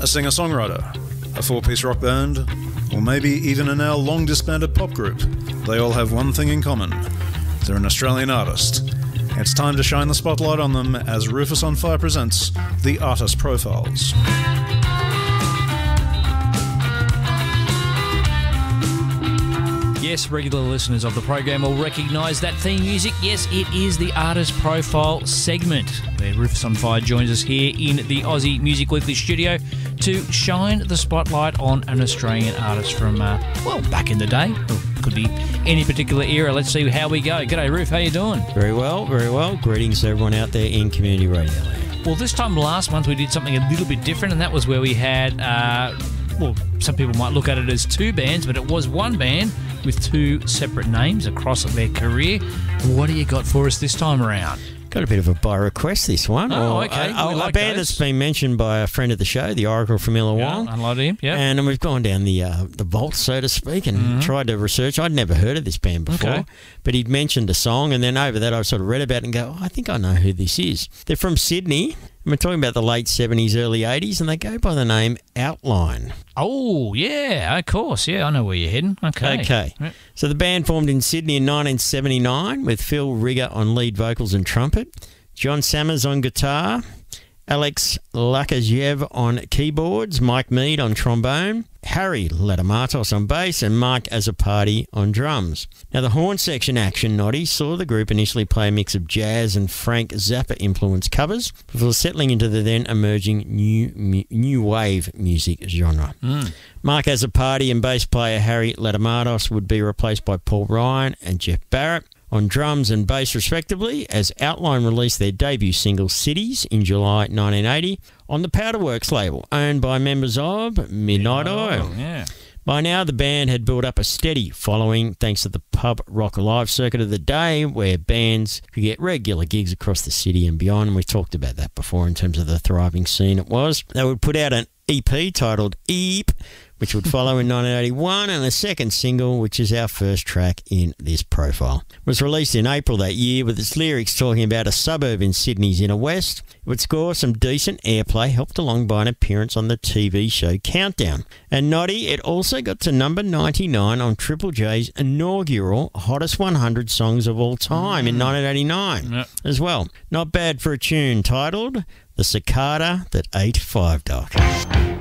a singer-songwriter, a four-piece rock band, or maybe even a now long-disbanded pop group, they all have one thing in common. They're an Australian artist. It's time to shine the spotlight on them as Rufus on Fire presents The Artist Profiles. Yes, regular listeners of the program will recognise that theme music. Yes, it is the Artist Profile segment, where Rufus on Fire joins us here in the Aussie Music Weekly studio to shine the spotlight on an Australian artist from, back in the day. Or could be any particular era. Let's see how we go. G'day, Ruf. How you doing? Very well, very well. Greetings to everyone out there in community radio land. Well, this time last month we did something a little bit different, and that was where we had, some people might look at it as two bands, but it was one band with two separate names across their career. What do you got for us this time around? Got a bit of a by request, this one. Oh, okay. A band that's been mentioned by a friend of the show, the Oracle from Illawong. Yeah, I like him, yeah. And we've gone down the vault, so to speak, and tried to research. I'd never heard of this band before, but he'd mentioned a song, and then over that I sort of read about it and go, I think I know who this is. They're from Sydney. We're talking about the late 70s, early 80s, and they go by the name Outline. Oh, yeah, of course. Yeah, I know where you're heading. Okay. Yep. So the band formed in Sydney in 1979 with Phil Rigger on lead vocals and trumpet, John Sammers on guitar, Alex Lakaziev on keyboards, Mike Mead on trombone, Harry Ladamatos on bass, and Mark Azzopardi on drums. Now, the horn section action, Noddy, saw the group initially play a mix of jazz and Frank Zappa-influenced covers before settling into the then emerging new wave music genre. Mark Azzopardi and bass player Harry Ladamatos would be replaced by Paul Ryan and Jeff Barrett on drums and bass respectively, as Outline released their debut single Cities in July 1980 on the Powderworks label, owned by members of Midnight Oil. Yeah. By now, the band had built up a steady following thanks to the pub rock live circuit of the day, where bands could get regular gigs across the city and beyond. And we've talked about that before in terms of the thriving scene it was. They would put out an EP titled Eep, which would follow in 1981, and a second single, which is our first track in this profile. It was released in April that year, with its lyrics talking about a suburb in Sydney's inner west. It would score some decent airplay, helped along by an appearance on the TV show Countdown. And Noddy, it also got to number 99 on Triple J's inaugural Hottest 100 Songs of All Time in 1989 as well. Not bad for a tune titled The Cicada That Ate Five Dock.